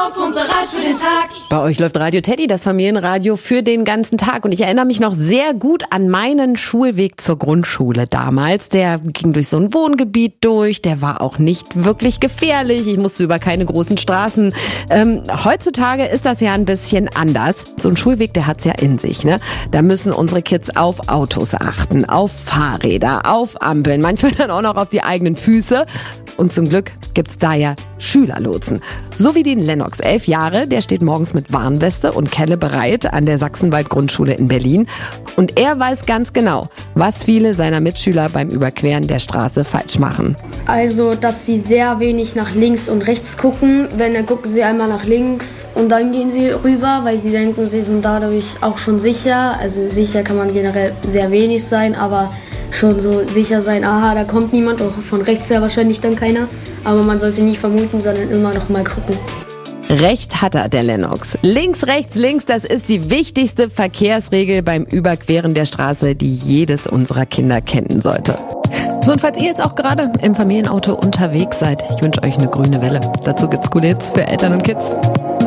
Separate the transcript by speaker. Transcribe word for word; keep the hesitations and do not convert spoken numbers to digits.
Speaker 1: auf und bereit für den Tag.
Speaker 2: Bei euch läuft Radio Teddy, das Familienradio für den ganzen Tag. Und ich erinnere mich noch sehr gut an meinen Schulweg zur Grundschule damals. Der ging durch so ein Wohngebiet durch. Der war auch nicht wirklich gefährlich. Ich musste über keine großen Straßen. Ähm, heutzutage ist das ja ein bisschen anders. So ein Schulweg, der hat's ja in sich, ne? Da müssen unsere Kids auf Autos achten, auf Fahrräder, auf Ampeln, manchmal dann auch noch auf die eigenen Füße. Und zum Glück gibt's da ja Schülerlotsen. So wie den Lennox, elf Jahre, der steht morgens mit Warnweste und Kelle bereit an der Sachsenwald-Grundschule in Berlin. Und er weiß ganz genau, was viele seiner Mitschüler beim Überqueren der Straße falsch machen.
Speaker 3: Also, dass sie sehr wenig nach links und rechts gucken. Wenn, dann gucken sie einmal nach links und dann gehen sie rüber, weil sie denken, sie sind dadurch auch schon sicher. Also sicher kann man generell sehr wenig sein, aber schon so sicher sein, aha, da kommt niemand, auch von rechts her wahrscheinlich dann keiner. Aber man sollte nie vermuten, sondern immer noch mal gucken.
Speaker 2: Recht hat er, der Lennox. Links, rechts, links, das ist die wichtigste Verkehrsregel beim Überqueren der Straße, die jedes unserer Kinder kennen sollte. So, und falls ihr jetzt auch gerade im Familienauto unterwegs seid, ich wünsche euch eine grüne Welle. Dazu gibt's coole Hits für Eltern und Kids.